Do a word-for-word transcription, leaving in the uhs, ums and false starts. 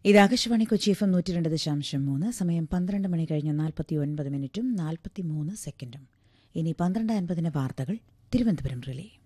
ഇത് Akashvani Kochi F M നൂറ്റി രണ്ട് ദശാംശം മൂന്ന്. സമയം പന്ത്രണ്ട് മണി കഴിഞ്ഞ് നാൽപ്പത്തി ഒൻപത് മിനിറ്റും നാൽപ്പത്തി മൂന്ന് സെക്കൻഡും. ഇനി പന്ത്രണ്ട് അൻപതിന് വാർത്തകൾ തിരുവനന്തപുരം റിലേ.